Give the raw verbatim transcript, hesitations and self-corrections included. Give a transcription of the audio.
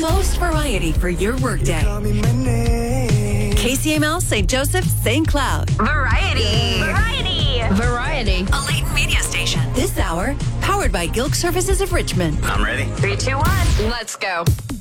most variety for your workday. K C M L, Saint Joseph, Saint Cloud. Variety. Variety. Variety. A Layton media station. This hour, powered by Gilk Services of Richmond. I'm ready. Three, two, one. Let's go.